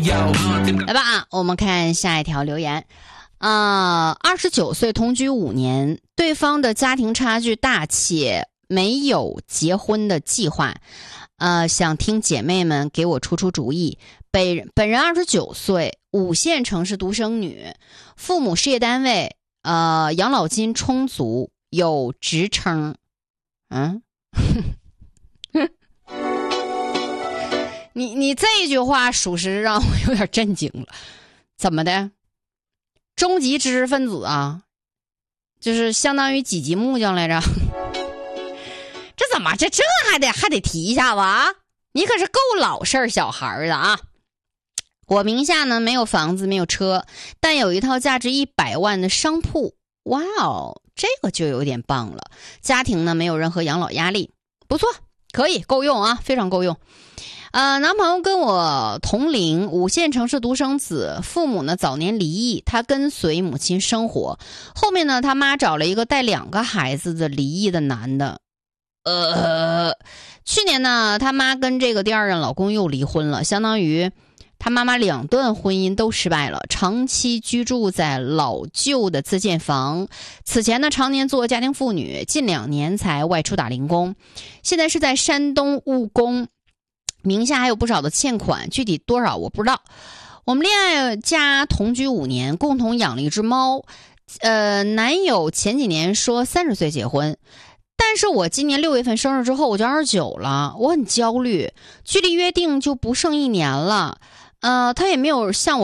来吧啊，我们看下一条留言。29岁同居5年，对方的家庭差距大且没有结婚的计划，想听姐妹们给我出主意。本人29岁，5线城市独生女，父母事业单位，养老金充足，有职称。你这句话属实让我有点震惊了。怎么的？终极知识分子啊，就是相当于几级木匠来着？这怎么这还得提一下子啊？你可是够老事儿小孩的啊！我名下呢没有房子没有车，但有一套价值100万的商铺。哇哦，这个就有点棒了。家庭呢没有任何养老压力，不错，可以够用啊，非常够用。男朋友跟我同龄，5线城市独生子，父母呢早年离异，他跟随母亲生活。后面呢，他妈找了一个带2个孩子的离异的男的。去年呢，他妈跟这个第2任老公又离婚了，相当于他妈妈2段婚姻都失败了，长期居住在老旧的自建房。此前呢，常年做家庭妇女，近2年才外出打零工。现在是在山东务工，名下还有不少的欠款，具体多少我不知道。我们恋爱加同居5年，共同养了一只猫。男友前几年说30岁结婚，但是我今年6月份生日之后我就29了，我很焦虑，距离约定就不剩1年了。他也没有向我